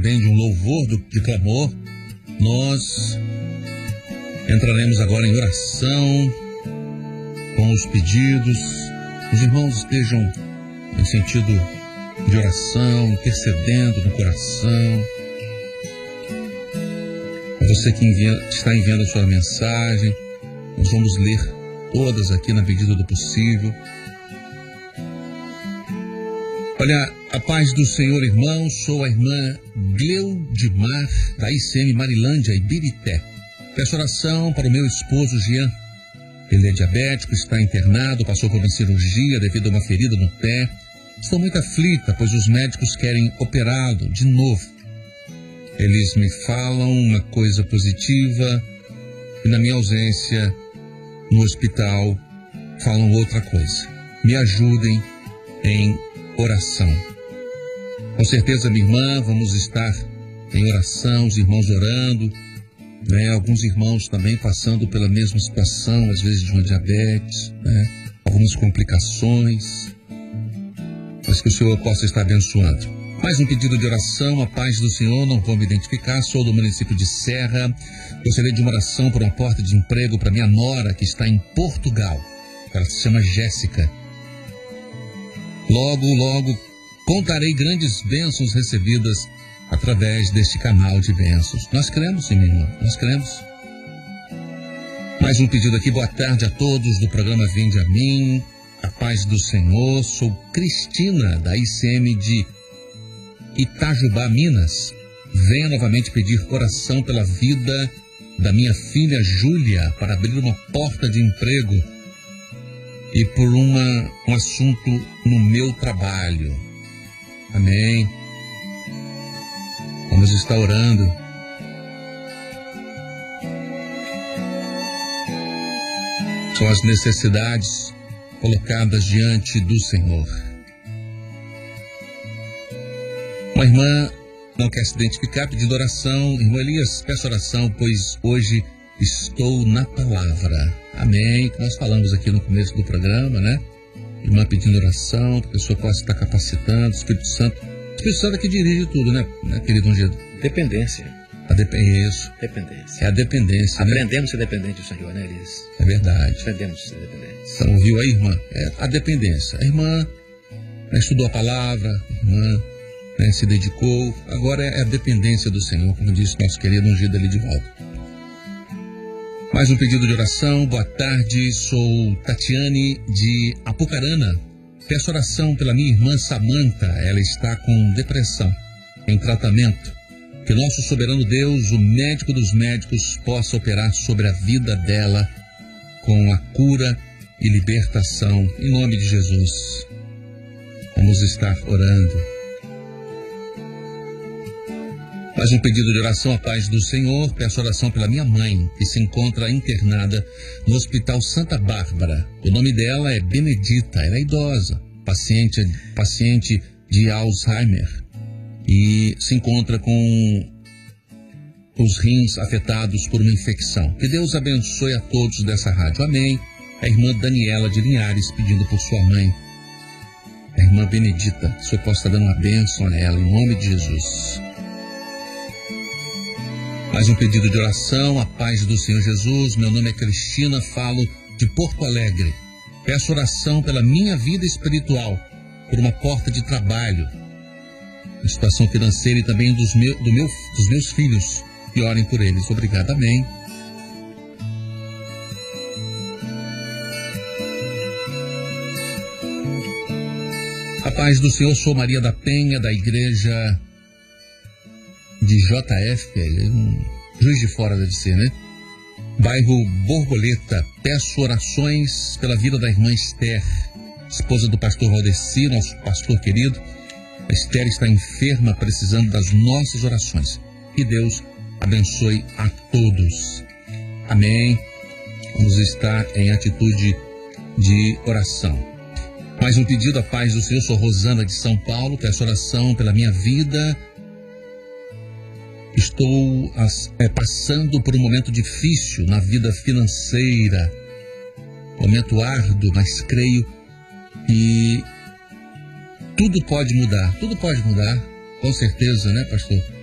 também de um louvor de clamor, nós entraremos agora em oração com os pedidos. Os irmãos estejam em sentido de oração, intercedendo no coração. A você que está enviando a sua mensagem, nós vamos ler todas aqui na medida do possível. Olha, a paz do Senhor, irmão. Sou a irmã Gleudimar, da ICM Marilândia, Ibirité. Peço oração para o meu esposo Jean. Ele é diabético, está internado, passou por uma cirurgia devido a uma ferida no pé. Estou muito aflita, pois os médicos querem operá-lo de novo. Eles me falam uma coisa positiva e, na minha ausência no hospital, falam outra coisa. Me ajudem em oração. Com certeza, minha irmã, vamos estar em oração, os irmãos orando, né? Alguns irmãos também passando pela mesma situação, às vezes de uma diabetes, né? Algumas complicações, mas que o Senhor possa estar abençoando. Mais um pedido de oração, a paz do Senhor. Não vou me identificar, sou do município de Serra. Gostaria de uma oração por uma porta de emprego para minha nora, que está em Portugal. Ela se chama Jéssica. Logo contarei grandes bênçãos recebidas através deste canal de bênçãos. Nós cremos, sim, minha irmã, nós cremos. Mais um pedido aqui. Boa tarde a todos do programa Vinde a Mim. A paz do Senhor. Sou Cristina, da ICM de Itajubá, Minas. Venho novamente pedir oração pela vida da minha filha Júlia, para abrir uma porta de emprego e por um assunto no meu trabalho. Amém. Vamos estar orando. São as necessidades colocadas diante do Senhor. Uma irmã não quer se identificar, pedindo oração. Irmão Elias, peço oração, pois hoje estou na palavra. Amém. Que nós falamos aqui no começo do programa, né? Irmã pedindo oração, que a pessoa possa estar capacitando, o Espírito Santo. O Espírito Santo é que dirige tudo, né querido Ungido? Dependência. Isso. Dependência. É a dependência. Aprendemos a ser dependente do Senhor, né, Elias? É verdade. Aprendemos a ser dependentes. Então, ouviu aí, irmã? É a dependência. A irmã estudou a palavra, a irmã se dedicou. Agora é a dependência do Senhor, como disse nosso querido Ungido ali de volta. Mais um pedido de oração. Boa tarde, sou Tatiane de Apucarana. Peço oração pela minha irmã Samanta. Ela está com depressão, em tratamento. Que nosso soberano Deus, o médico dos médicos, possa operar sobre a vida dela com a cura e libertação, em nome de Jesus. Vamos estar orando. Mais um pedido de oração, a paz do Senhor. Peço oração pela minha mãe, que se encontra internada no Hospital Santa Bárbara. O nome dela é Benedita, ela é idosa, paciente de Alzheimer, e se encontra com os rins afetados por uma infecção. Que Deus abençoe a todos dessa rádio. Amém. A irmã Daniela de Linhares pedindo por sua mãe, a irmã Benedita, que o Senhor possa estar dando uma bênção a ela, em nome de Jesus. Mais um pedido de oração, a paz do Senhor Jesus. Meu nome é Cristina, falo de Porto Alegre. Peço oração pela minha vida espiritual, por uma porta de trabalho, situação financeira e também dos meus filhos. E orem por eles. Obrigado. Amém. A paz do Senhor. Sou Maria da Penha, da igreja de JF, Juiz de Fora deve ser, né? Bairro Borboleta. Peço orações pela vida da irmã Esther, esposa do pastor Valdeci, nosso pastor querido. A Esther está enferma, precisando das nossas orações. Que Deus abençoe a todos. Amém. Vamos estar em atitude de oração. Mais um pedido, a paz do Senhor. Sou Rosana de São Paulo. Peço oração pela minha vida. Estou passando por um momento difícil na vida financeira, momento árduo, mas creio que tudo pode mudar, com certeza, né, pastor?